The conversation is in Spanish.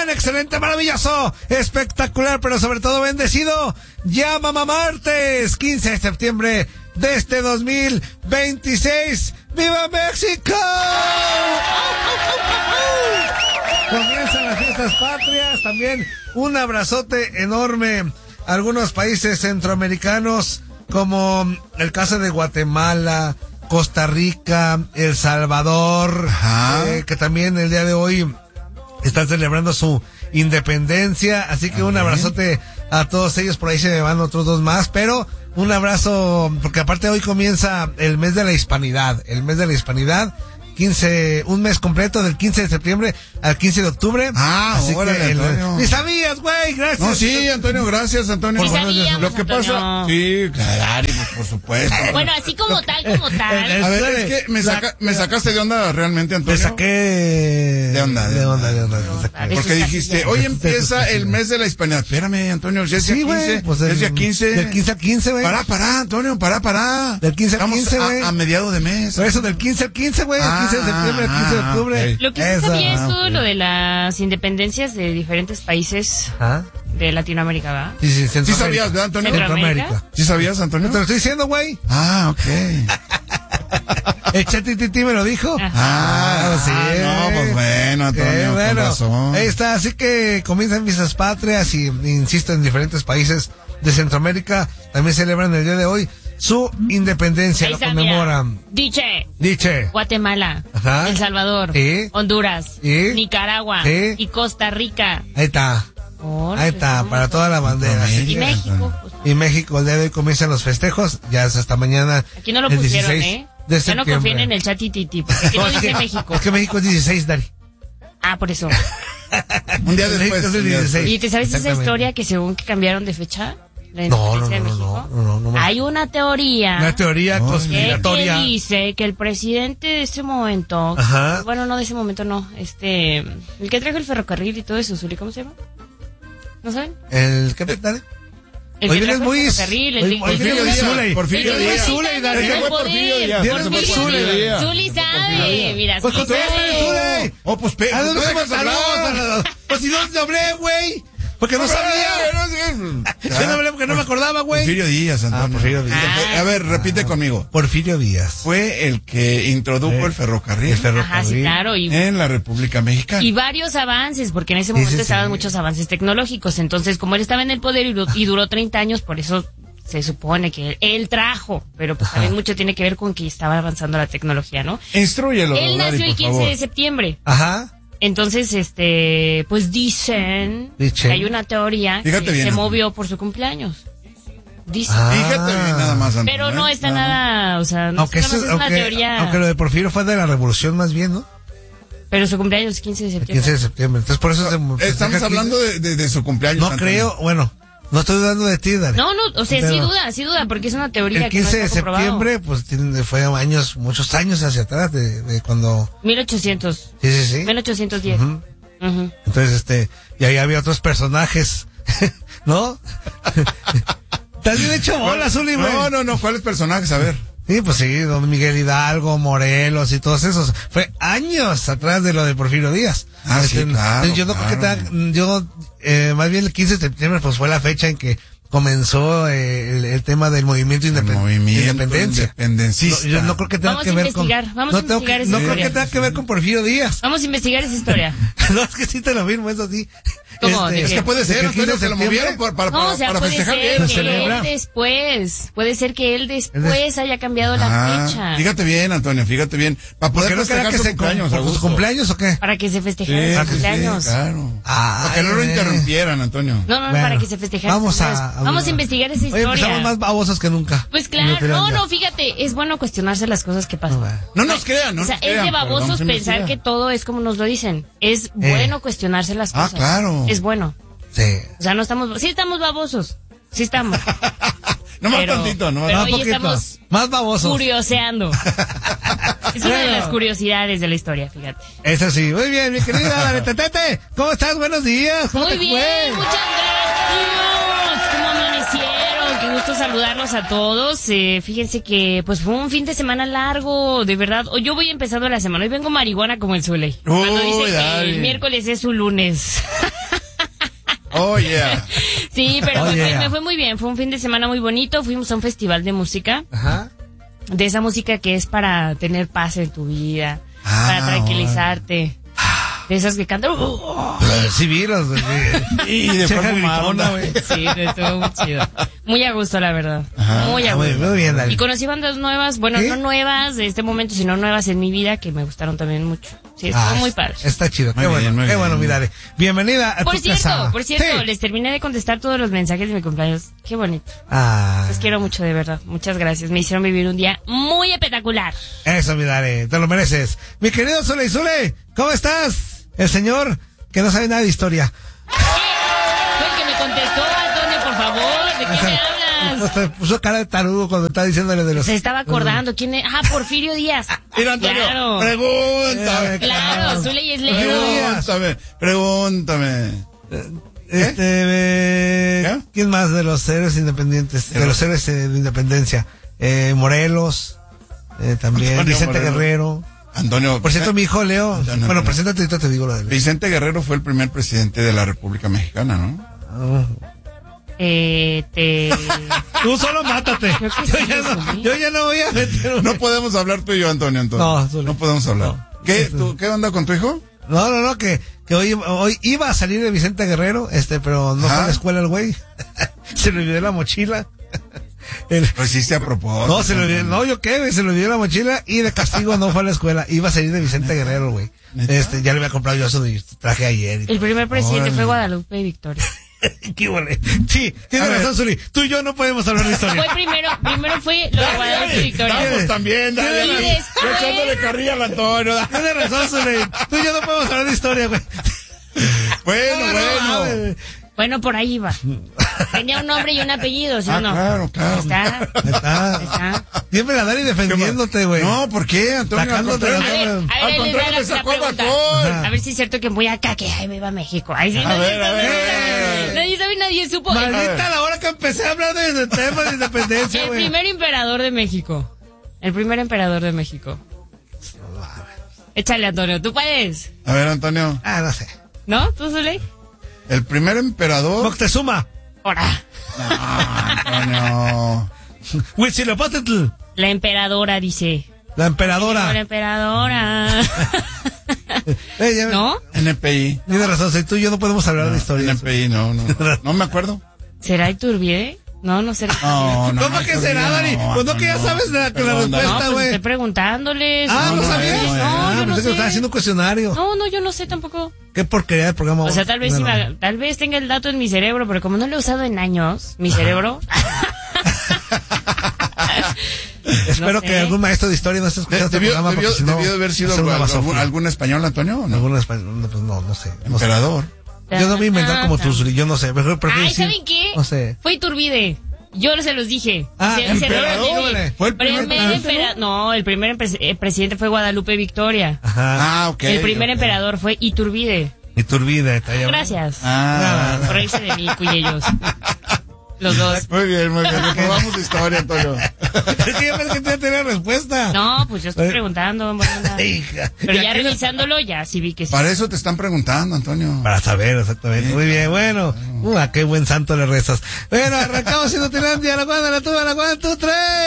bien, excelente, maravilloso, espectacular, pero sobre todo bendecido. Ya mamá martes, 15 de septiembre de este 2026. ¡Viva México! Comienzan las fiestas patrias, también un abrazote enorme a algunos países centroamericanos, como el caso de Guatemala, Costa Rica, El Salvador, que también el día de hoy están celebrando su independencia, así que un abrazote a todos ellos. Por ahí se me van otros dos más, pero un abrazo, porque aparte hoy comienza el mes de la hispanidad, 15, un mes completo del 15 de septiembre al 15 de octubre. Así órale, Antonio. Ni sabías, güey, gracias. No, sí, Antonio, gracias, Antonio. Sí sabíamos, lo que Antonio. pasa, sí, claro, por supuesto. Bueno, así como tal. A ver, es que me sacaste de onda realmente, Antonio. Te saqué de onda. Porque dijiste, hoy empieza el mes de la hispanidad. Espérame, Antonio, ya es día 15. Pues es día 15. Del 15 al 15, güey. Para, Antonio, para. Del 15 al 15, güey. A mediado de mes. Por eso, del 15 al 15, güey. 15 de septiembre al 15 de octubre. Okay. Lo que sí sabía es todo lo de las independencias de diferentes países de Latinoamérica, ¿verdad? Sí, Sí sabías, ¿verdad, Antonio? Centroamérica. ¿Sí sabías, Antonio? Te lo estoy diciendo, güey. Ok. El ChatGPT me lo dijo. No, pues bueno, Antonio, con razón. Ahí está, así que comienzan fiestas patrias y, insisto, en diferentes países de Centroamérica también celebran el día de hoy su independencia, Ahí lo está, conmemoran. Diche. Guatemala, Ajá. El Salvador, Honduras, Nicaragua y Costa Rica. Ahí está. Ahí está, para toda la bandera. Y México. Y México, el día de hoy comienzan los festejos, ya es hasta mañana. Aquí no lo el pusieron, 16 de Ya septiembre. no confíen en el chat y titi, porque aquí no dice México. Es que México es 16, Dari. Por eso. Un día después. Es el 16. ¿Y te sabes esa Exactamente. historia que según que cambiaron de fecha? La No, independencia de México. no. Hay una teoría. Una teoría que conspiratoria. dice que el presidente de ese momento, Ajá. bueno, no de ese momento, no, el que trajo el ferrocarril y todo eso, Zuli, ¿cómo se llama? ¿No saben? ¿El qué tal? El Hoy que vienes trajo el muy... ferrocarril, el Hoy vienes muy Zuley. Porfirio el que Díaz. fue Zuley, 30 Dari. años en el Porfirio poder. Díaz. Vienes muy Zuley. Zuli sabe, mira, Zuli Pues sabe. Zuley. Pues ¿A dónde no se dejas hablar. Pues si no te hablé, güey. Porque no sabía. Yo no hablé porque no me acordaba, güey. Porfirio Díaz, Antonio. Porfirio Díaz. A ver, repite conmigo. Porfirio Díaz. Fue el que introdujo el ferrocarril, Ajá, sí, claro. en la República Mexicana. Y varios avances, porque en ese momento estaban muchos avances tecnológicos. Entonces, como él estaba en el poder y duró 30 años, por eso se supone que él trajo. Pero pues también mucho tiene que ver con que estaba avanzando la tecnología, ¿no? Instrúyelo, Él Dari, nació el por 15 favor. de septiembre. Ajá. Entonces, pues dicen que hay una teoría Fíjate que bien, se Antonio. movió por su cumpleaños. Dicen. Fíjate bien nada más, Antonio. Pero no está nada, o sea, no Aunque, nada más es una teoría. aunque lo de Porfirio fue de la revolución más bien, ¿no? Pero su cumpleaños es 15 de El septiembre. 15 de septiembre. Entonces por eso Estamos hablando de su cumpleaños, No Antonio. creo, bueno, no estoy dudando de ti, Dari. No, o sea, Pero sí duda, porque es una teoría el que no 15 de está comprobado. septiembre, pues fue muchos años hacia atrás de cuando... 1800. Sí. 1810. Ujú. Ujú. Entonces, y ahí había otros personajes, ¿no? ¿Te has bien hecho bola, Zuli, güey? No, ¿cuáles personajes? A ver. Sí, pues sí, don Miguel Hidalgo, Morelos y todos esos. Fue años atrás de lo de Porfirio Díaz. Sí, claro. Yo no creo que más bien el 15 de septiembre pues fue la fecha en que comenzó el tema del movimiento de independencia. Independencista. Yo no creo que tenga Vamos que a ver investigar, con... vamos a investigar esa no creo historia. que tenga que ver con Porfirio Díaz. Vamos a investigar esa historia. No, es que sí te lo firmo, eso sí. ¿Cómo? ¿De Es qué? que puede ser, el 15 de Antonio, que lo septiembre. movieron para No, o sea, puede festejar ser bien. que celebra. él después, haya cambiado la fecha. Fíjate bien, Antonio, fíjate bien. Para ¿Por poder qué no festejar queda que su se cumpleaños, a por su gusto. cumpleaños o qué? Para que se festejara Sí, su sí, cumpleaños. claro. Ay, Para que no lo interrumpieran, Antonio. No, Bueno, para que se festejara. vamos a Vamos a investigar esa Hoy historia. empezamos más babosos que nunca. Pues claro, no, fíjate, es bueno cuestionarse las cosas que pasan. No nos crean, no O sea, nos crean. es de pero babosos vamos a pensar investigar. que todo es como nos lo dicen. Es bueno cuestionarse las cosas. claro. Es bueno. Sí. O sea, sí estamos babosos. Sí estamos. No más Pero- tantito, no más pero Más hoy poquito. estamos Más babosos. curioseando. Es una de Bueno. las curiosidades de la historia, fíjate. Eso sí. Muy bien, mi querida Tete. ¿Cómo estás? Buenos días. ¿Cómo Muy te bien, fue? muchas gracias. ¿Cómo amanecieron? Qué gusto saludarlos a todos. Fíjense que pues fue un fin de semana largo, de verdad. Hoy yo voy empezando la semana. Hoy vengo marihuana como el Zuley. Cuando dice que Dale. el miércoles es su lunes. Oh, yeah. Sí, pero me fue muy bien. Fue un fin de semana muy bonito. Fuimos a un festival de música. Ajá. De esa música que es para tener paz en tu vida, para tranquilizarte. De esas que cantan. Sí, vi los. Y de forma güey. Sí, estuvo muy chido. Muy a gusto, la verdad. Ajá. Muy a gusto. Muy bien, Dani. Y conocí bandas nuevas, bueno, ¿sí? No nuevas de este momento, sino nuevas en mi vida que me gustaron también mucho. Sí, estuvo muy padre. Está chido. Qué bueno, mi Dani. Bienvenida a tu casa. Por cierto, sí. Les terminé de contestar todos los mensajes de mi cumpleaños. Qué bonito. Los quiero mucho, de verdad. Muchas gracias. Me hicieron vivir un día muy espectacular. Eso, mi Dani. Te lo mereces. Mi querido Zule, ¿cómo estás? El señor que no sabe nada de historia. Fue el que me contestó, Antonio, por favor. ¿De qué me hablas? Te puso cara de tarugo cuando estaba diciéndole de los... Se estaba acordando. ¿Quién es? Porfirio Díaz. Mira, Antonio, claro. Pregúntame. Claro, Zule es Leo. Pregúntame. ¿Quién más de los héroes independientes? De los héroes de independencia. Morelos. También. Antonio Vicente Morelos. Guerrero. Antonio. Por cierto, mi hijo Leo. Bueno, preséntate y te digo lo de Leo. Vicente Guerrero fue el primer presidente de la República Mexicana, ¿no? Tú solo mátate. Yo ya no voy a meter. No podemos hablar tú y yo, Antonio. No podemos hablar. No. ¿Qué onda con tu hijo? No, que hoy iba a salir de Vicente Guerrero, pero no fue a la escuela el güey. Se le olvidó la mochila. Lo hiciste a propósito. No, se le olvidó la mochila y de castigo no fue a la escuela. Iba a salir de Vicente Guerrero, güey. Ya le había comprado yo su traje ayer. El primer presidente fue Guadalupe Victoria. ¿Qué huele? Sí, tienes razón, Zuli. Tú y yo no podemos hablar de historia. Primero fue lo de Guadalupe Victoria. Vamos también, dale. Echándole carrilla al Antonio. Tienes razón, Zuli. Tú y yo no podemos hablar de historia, güey. Bueno. Bueno, por ahí iba. Tenía un nombre y un apellido, ¿sí o no? Claro. Está. Siempre la Dani defendiéndote, güey. No, ¿por qué, Antonio? Sacándote A ver si es cierto que voy acá, que me iba a México. Ahí sí, nadie supo. Maldita la hora que empecé a hablar de temas de independencia, güey. El primer emperador de México. Échale, Antonio, tú puedes. A ver, Antonio. No sé. ¿No? ¿Tú, Zule? El primer emperador. Moctezuma. Ahora. No, Antonio. Huitzilopochtli. La emperadora, dice. La emperadora. La emperadora. ¿No? NPI. Tienes razón, si tú y yo no podemos hablar de historia. NPI, no. No me acuerdo. ¿Será Iturbide? No será. No. ¿Cómo que será, Dani? Pues no que ya sabes la respuesta, güey. Estoy preguntándoles. ¿No sabías? No, yo no sé. Que estaba haciendo un cuestionario. No, yo no sé tampoco. Qué porquería de programa. O sea, tal vez tenga el dato en mi cerebro, pero como no lo he usado en años, mi cerebro. Espero que algún maestro de historia no esté escuchando este programa. Debió haber sido algún español, Antonio, ¿o no? Algún español, pues no sé. Emperador. Yo no voy a inventar como tú, yo no sé. ¿Saben qué? No sé. Fue Iturbide. Yo se los dije. ¿Fue el primer emperador? No, el primer presidente fue Guadalupe Victoria. Ajá. Ok. El primer emperador fue Iturbide. Gracias. Por reírse de mí, cuyellos. Los dos. Muy bien. Vamos de historia, Antonio. Es que yo pensé que tú ya tenías respuesta. No, pues yo estoy preguntando. Pero ya revisándolo, ya sí vi que sí. Para eso te están preguntando, Antonio. Para saber, exactamente. Muy bien, bueno. A qué buen santo le rezas. Bueno, arrancamos Inutilandia, la cuadra, la tuba, la 1, 2, 3.